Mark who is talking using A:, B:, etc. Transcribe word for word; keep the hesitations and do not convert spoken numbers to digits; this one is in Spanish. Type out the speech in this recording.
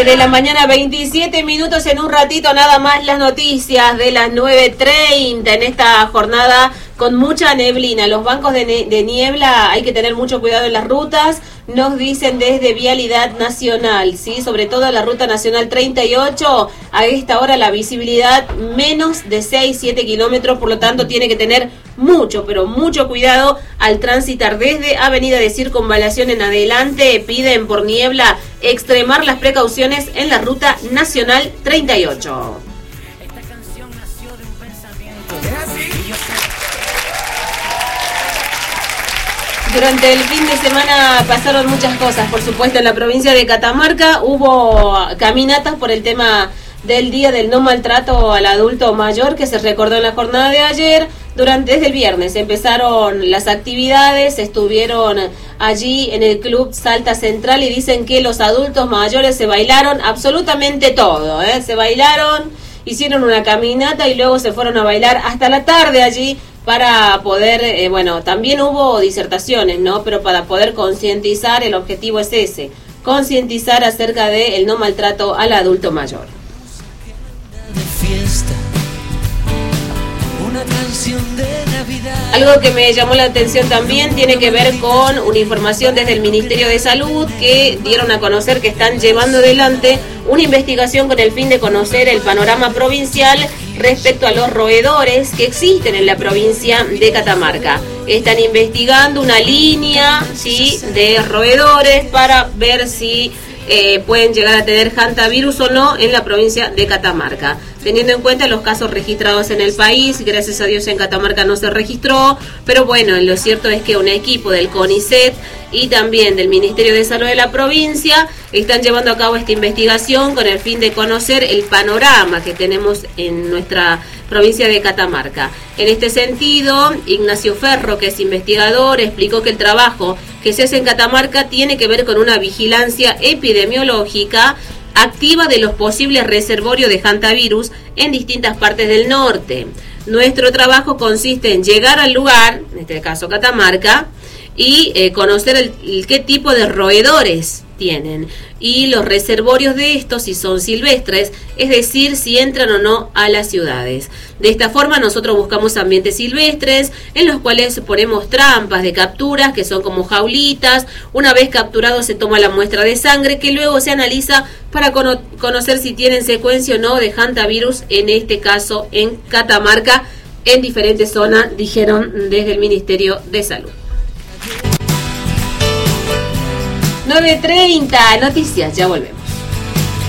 A: de la mañana, veintisiete minutos. En un ratito nada más las noticias de las nueve treinta en esta jornada con mucha neblina. Los bancos de, ne- de niebla hay que tener mucho cuidado en las rutas, nos dicen desde Vialidad Nacional, ¿sí? Sobre todo la ruta nacional treinta y ocho, a esta hora la visibilidad menos de seis, siete kilómetros, por lo tanto tiene que tener mucho, pero mucho cuidado al transitar desde Avenida de Circunvalación en adelante. Piden por niebla extremar las precauciones en la ruta nacional treinta y ocho. Durante el fin de semana pasaron muchas cosas, por supuesto, en la provincia de Catamarca hubo caminatas por el tema del Día del No Maltrato al Adulto Mayor, que se recordó en la jornada de ayer. Durante desde el viernes empezaron las actividades, estuvieron allí en el Club Salta Central y dicen que los adultos mayores se bailaron absolutamente todo, ¿eh? Se bailaron, hicieron una caminata y luego se fueron a bailar hasta la tarde allí para poder, eh, bueno, también hubo disertaciones, ¿no? Pero para poder concientizar, el objetivo es ese, concientizar acerca del no maltrato al adulto mayor. Algo que me llamó la atención también tiene que ver con una información desde el Ministerio de Salud, que dieron a conocer que están llevando adelante una investigación con el fin de conocer el panorama provincial respecto a los roedores que existen en la provincia de Catamarca. Están investigando una línea, ¿sí?, de roedores para ver si eh, pueden llegar a tener hantavirus o no en la provincia de Catamarca. Teniendo en cuenta los casos registrados en el país, gracias a Dios en Catamarca no se registró, pero bueno, lo cierto es que un equipo del CONICET y también del Ministerio de Salud de la provincia están llevando a cabo esta investigación con el fin de conocer el panorama que tenemos en nuestra provincia de Catamarca. En este sentido, Ignacio Ferro, que es investigador, explicó que el trabajo que se hace en Catamarca tiene que ver con una vigilancia epidemiológica activa de los posibles reservorios de hantavirus en distintas partes del norte. Nuestro trabajo consiste en llegar al lugar, en este caso Catamarca, y eh, conocer el, el qué tipo de roedores tienen y los reservorios de estos, si son silvestres, es decir, si entran o no a las ciudades. De esta forma nosotros buscamos ambientes silvestres en los cuales ponemos trampas de capturas que son como jaulitas. Una vez capturado se toma la muestra de sangre que luego se analiza para cono- conocer si tienen secuencia o no de hantavirus, en este caso en Catamarca, en diferentes zonas, dijeron desde el Ministerio de Salud. nueve treinta, noticias, ya volvemos.